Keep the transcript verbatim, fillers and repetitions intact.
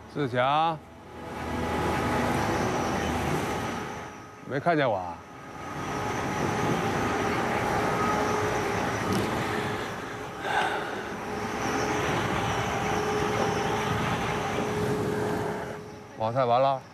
志强，没看见我啊？毛菜完了。